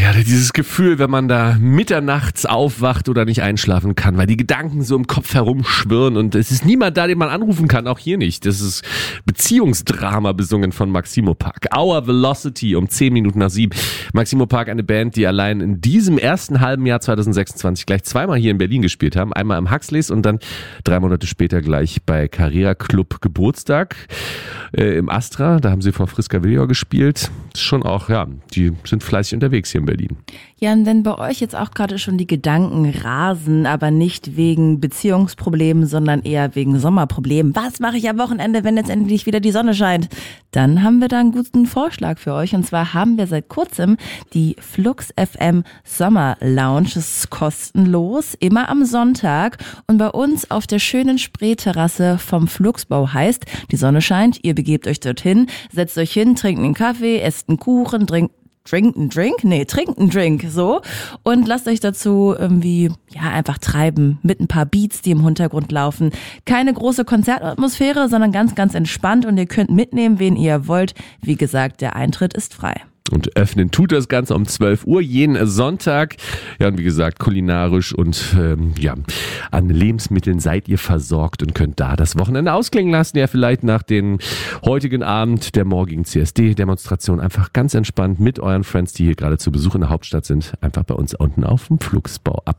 Ja, dieses Gefühl, wenn man da mitternachts aufwacht oder nicht einschlafen kann, weil die Gedanken so im Kopf herumschwirren und es ist niemand da, den man anrufen kann, auch hier nicht. Das ist Beziehungsdrama besungen von Maximo Park. Our Velocity um 10 Minuten nach 7. Maximo Park, eine Band, die allein in diesem ersten halben Jahr 2026 gleich zweimal hier in Berlin gespielt haben. Einmal im Huxleys und dann 3 Monate später gleich bei Carrera Club Geburtstag im Astra. Da haben sie vor Friska Villior gespielt. Ist schon auch, ja, die sind fleißig unterwegs hier in Berlin. Ja, und wenn bei euch jetzt auch gerade schon die Gedanken rasen, aber nicht wegen Beziehungsproblemen, sondern eher wegen Sommerproblemen. Was mache ich am Wochenende, wenn jetzt endlich wieder die Sonne scheint? Dann haben wir da einen guten Vorschlag für euch. Und zwar haben wir seit kurzem die Flux FM Sommer Lounge. Das ist kostenlos, immer am Sonntag. Und bei uns auf der schönen Spreeterrasse vom Fluxbau heißt, die Sonne scheint, ihr begebt euch dorthin, setzt euch hin, trinkt einen Kaffee, esst einen Kuchen, trinkt einen Drink, so. Und lasst euch dazu irgendwie, ja, einfach treiben mit ein paar Beats, die im Hintergrund laufen. Keine große Konzertatmosphäre, sondern ganz, ganz entspannt und ihr könnt mitnehmen, wen ihr wollt. Wie gesagt, der Eintritt ist frei. Und öffnen tut das Ganze um 12 Uhr jeden Sonntag. Ja, und wie gesagt, kulinarisch und an Lebensmitteln seid ihr versorgt und könnt da das Wochenende ausklingen lassen. Ja, vielleicht nach dem heutigen Abend der morgigen CSD-Demonstration einfach ganz entspannt mit euren Friends, die hier gerade zu Besuch in der Hauptstadt sind, einfach bei uns unten auf dem Fluxbau ab.